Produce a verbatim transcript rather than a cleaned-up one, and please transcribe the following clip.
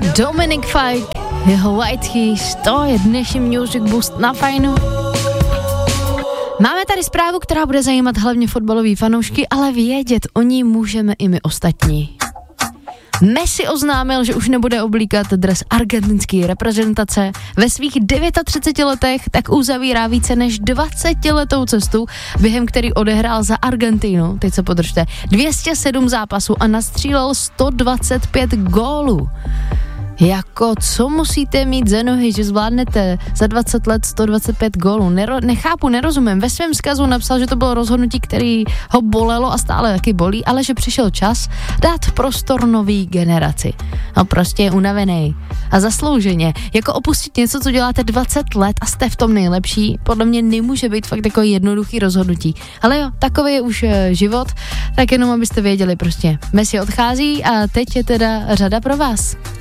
Dominic Fike, jeho White Keys, to je dnešní Music Boost na Fajnu. Máme tady zprávu, která bude zajímat hlavně fotbalový fanoušky, ale vědět o ní můžeme i my ostatní. Messi oznámil, že už nebude oblíkat dres argentinské reprezentace. Ve svých třiceti devíti letech tak uzavírá více než dvacetiletou cestu, během který odehrál za Argentínu, teď se podržte, dvě stě sedm zápasů a nastřílel sto dvacet pět gólů. Jako, co musíte mít za nohy, že zvládnete za dvacet let sto dvacet pět gólů? Nero, nechápu, nerozumím. Ve svém vzkazu napsal, že to bylo rozhodnutí, který ho bolelo a stále taky bolí, ale že přišel čas dát prostor nový generaci. No prostě je unavený. A zaslouženě. Jako opustit něco, co děláte dvacet let a jste v tom nejlepší, podle mě nemůže být fakt takový jednoduchý rozhodnutí. Ale jo, takový je už e, život, tak jenom abyste věděli prostě. Messi odchází a teď je teda řada pro vás.